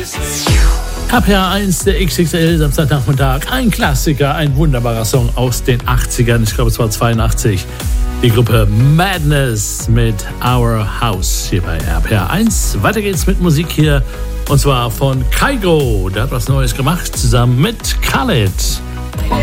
RPR1, der XXL, Samstagnachmittag. Ein Klassiker, ein wunderbarer Song aus den 80ern. Ich glaube, es war 82. Die Gruppe Madness mit Our House hier bei RPR1. Weiter geht's mit Musik hier. Und zwar von Kygo. Der hat was Neues gemacht, zusammen mit Khaled.